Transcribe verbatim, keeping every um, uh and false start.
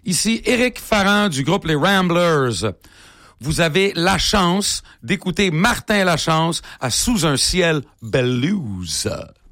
Ici Éric Farrand du groupe Les Ramblers. Vous avez la chance d'écouter Martin Lachance à Sous un ciel blues.